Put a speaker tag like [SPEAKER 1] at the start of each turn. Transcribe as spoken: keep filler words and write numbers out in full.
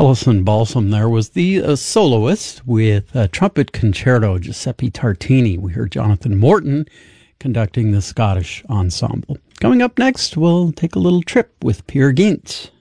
[SPEAKER 1] Alison Balsam there was the uh, soloist with uh, trumpet concerto, Giuseppe Tartini. We heard Jonathan Morton conducting the Scottish ensemble. Coming up next, we'll take a little trip with Peer Gynt.